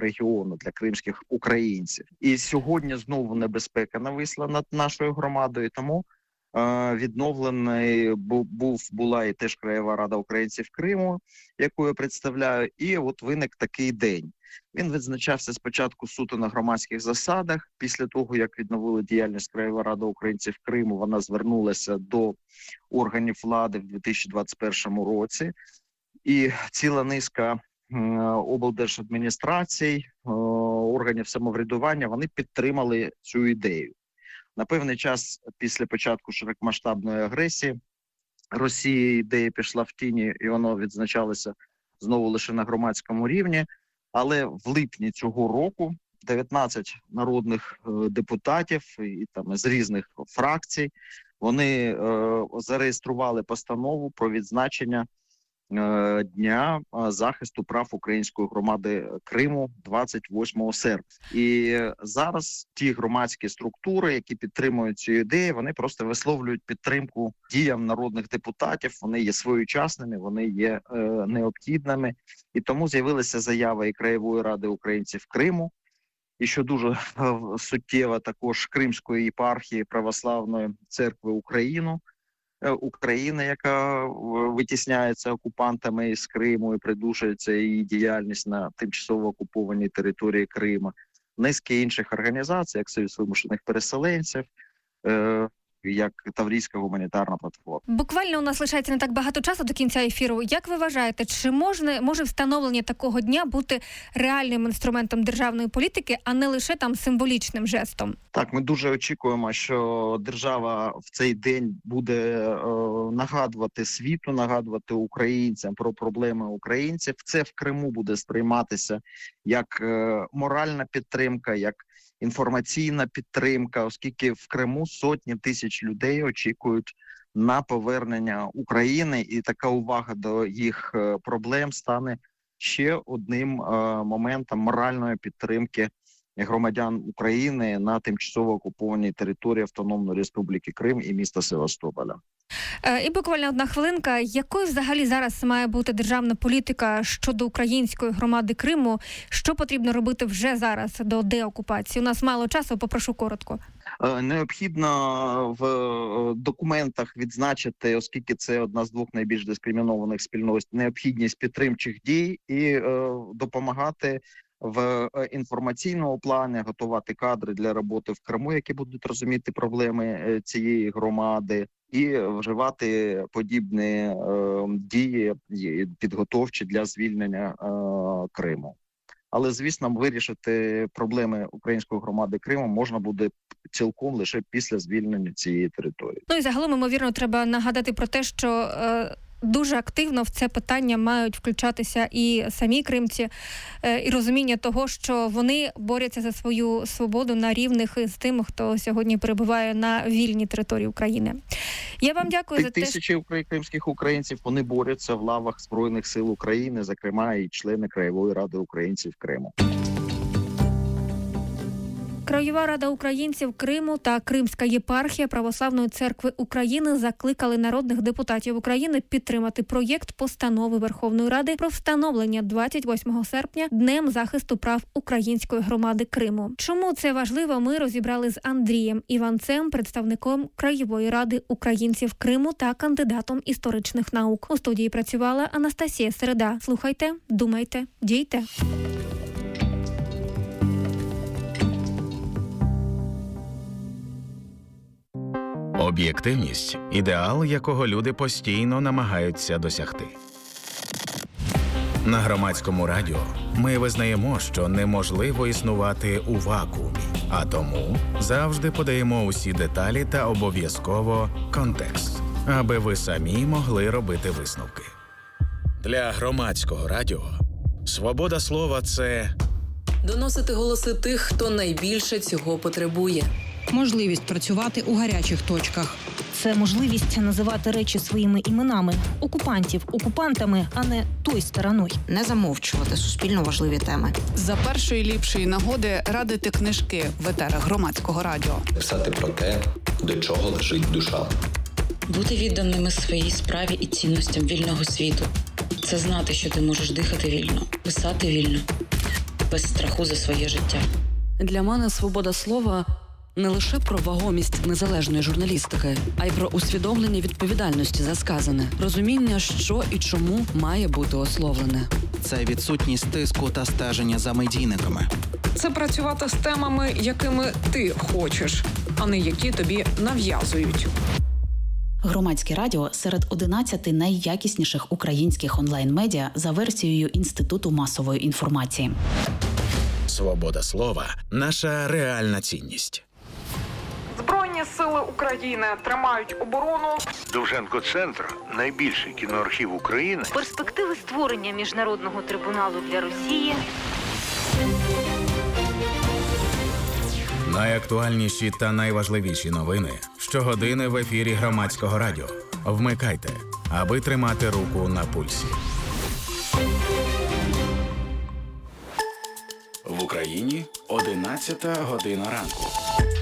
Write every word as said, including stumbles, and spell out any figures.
регіону, для кримських українців. І сьогодні знову небезпека нависла над нашою громадою, тому відновлений був, була і теж Краєва Рада українців Криму, яку я представляю, і от виник такий день. Він відзначався спочатку суто на громадських засадах. Після того, як відновили діяльність Краєва Рада українців Криму, вона звернулася до органів влади в дві тисячі двадцять першому році. І ціла низка облдержадміністрацій, органів самоврядування, вони підтримали цю ідею. На певний час після початку широкомасштабної агресії Росії ідея пішла в тіні, і воно відзначалося знову лише на громадському рівні. Але в липні цього року дев'ятнадцять народних депутатів і там з різних фракцій, вони е, зареєстрували постанову про відзначення е, Дня захисту прав української громади Криму двадцять восьмого серпня. І зараз ті громадські структури, які підтримують цю ідею, вони просто висловлюють підтримку діям народних депутатів, вони є своєчасними, вони є е, необхідними. І тому з'явилася заява і Краєвої Ради українців Криму, і що дуже е, суттєва, також Кримської єпархії Православної церкви України, е, України, яка витісняється окупантами із Криму і придушується її діяльність на тимчасово окупованій території Криму, низки інших організацій, як Союз вимушених переселенців, е, як Таврійська гуманітарна платформа. Буквально у нас лишається не так багато часу до кінця ефіру. Як ви вважаєте, чи можна, може встановлення такого дня бути реальним інструментом державної політики, а не лише там символічним жестом? Так, ми дуже очікуємо, що держава в цей день буде е, нагадувати світу, нагадувати українцям про проблеми українців. Це в Криму буде сприйматися як е, моральна підтримка, як інформаційна підтримка, оскільки в Криму сотні тисяч людей очікують на повернення України, і така увага до їх проблем стане ще одним е, моментом моральної підтримки громадян України на тимчасово окупованій території Автономної Республіки Крим і міста Севастополя. І буквально одна хвилинка. Якою взагалі зараз має бути державна політика щодо української громади Криму? Що потрібно робити вже зараз до деокупації? У нас мало часу, попрошу коротко. Необхідно в документах відзначити, оскільки це одна з двох найбільш дискримінованих спільнот, необхідність підтримчих дій і е, допомагати в інформаційному плані, готувати кадри для роботи в Криму, які будуть розуміти проблеми цієї громади, і вживати подібні е, дії підготовчі для звільнення е, Криму. Але, звісно, вирішити проблеми української громади Криму можна буде цілком лише після звільнення цієї території. Ну і загалом, ймовірно, треба нагадати про те, що е, дуже активно в це питання мають включатися і самі кримці, е, і розуміння того, що вони борються за свою свободу на рівних з тим, хто сьогодні перебуває на вільній території України. Я вам дякую за те, що... Тисячі кримських українців, вони борються в лавах Збройних сил України, зокрема і члени Краєвої Ради українців Криму. Краєва Рада українців Криму та Кримська єпархія Православної церкви України закликали народних депутатів України підтримати проєкт постанови Верховної Ради про встановлення двадцять восьмого серпня Днем захисту прав української громади Криму. Чому це важливо, ми розібрали з Андрієм Іванцем, представником Краєвої Ради українців Криму та кандидатом історичних наук. У студії працювала Анастасія Середа. Слухайте, думайте, дійте. Об'єктивність – ідеал, якого люди постійно намагаються досягти. На Громадському радіо ми визнаємо, що неможливо існувати у вакуумі, а тому завжди подаємо усі деталі та обов'язково контекст, аби ви самі могли робити висновки. Для Громадського радіо свобода слова – це доносити голоси тих, хто найбільше цього потребує. Можливість працювати у гарячих точках. Це можливість називати речі своїми іменами. Окупантів окупантами, а не той стороною. Не замовчувати суспільно важливі теми. За першої ліпшої нагоди радити книжки в етерах Громадського радіо. Писати про те, до чого лежить душа. Бути відданими своїй справі і цінностям вільного світу. Це знати, що ти можеш дихати вільно, писати вільно. без страху за своє життя. Для мене свобода слова не лише про вагомість незалежної журналістики, а й про усвідомлення відповідальності за сказане, розуміння, що і чому має бути ословлене. Це відсутність тиску та стеження за медійниками. Це працювати з темами, якими ти хочеш, а не які тобі нав'язують. Громадське радіо серед одинадцяти найякісніших українських онлайн-медіа за версією Інституту масової інформації. Свобода слова – наша реальна цінність. Збройні сили України тримають оборону. Довженко-центр – найбільший кіноархів України. Перспективи створення міжнародного трибуналу для Росії. Найактуальніші та найважливіші новини щогодини в ефірі Громадського радіо. Вмикайте, аби тримати руку на пульсі. В Україні одинадцята година ранку.